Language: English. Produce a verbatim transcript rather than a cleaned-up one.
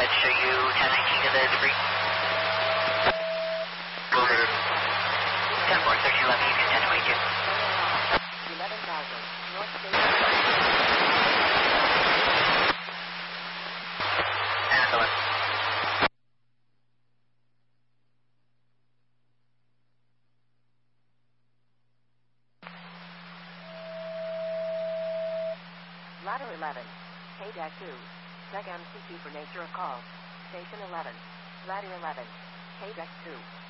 ahead, show you ten nineteen to the debris. Over ten four, thirteen eleven, you can ten oh eight two. eleven thousand, North Station. And the left. Ladder eleven, K D A C two, check M C Q for nature of call. Station eleven, Ladder eleven, K D A C two.